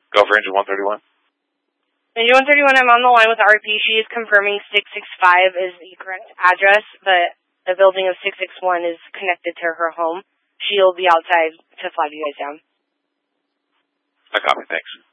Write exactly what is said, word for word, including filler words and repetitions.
Go for engine one thirty-one. Engine one thirty-one, I'm on the line with R P. She is confirming six six five is the correct address, but the building of six six one is connected to her home. She'll be outside to flag you guys down. I copy, thanks.